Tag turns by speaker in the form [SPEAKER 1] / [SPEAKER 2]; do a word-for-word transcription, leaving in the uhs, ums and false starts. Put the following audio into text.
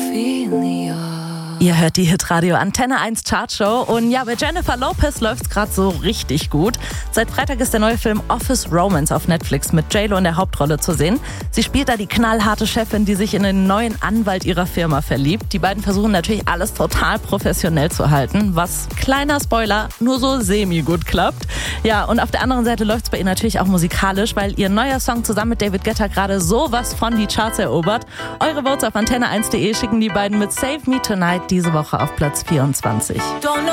[SPEAKER 1] coffee in the yard.
[SPEAKER 2] Ihr hört die Hitradio Antenne eins Chartshow und ja, bei Jennifer Lopez läuft's gerade so richtig gut. Seit Freitag ist der neue Film Office Romance auf Netflix mit J Lo in der Hauptrolle zu sehen. Sie spielt da die knallharte Chefin, die sich in den neuen Anwalt ihrer Firma verliebt. Die beiden versuchen natürlich alles total professionell zu halten, was, kleiner Spoiler, nur so semi-gut klappt. Ja, und auf der anderen Seite läuft's bei ihr natürlich auch musikalisch, weil ihr neuer Song zusammen mit David Guetta gerade sowas von die Charts erobert. Eure Votes auf antenne eins punkt de schicken die beiden mit Save Me Tonight diese Woche auf Platz vierundzwanzig.